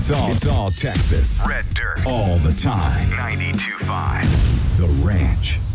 It's all Texas. Red Dirt. All the time. 92.5. The Ranch.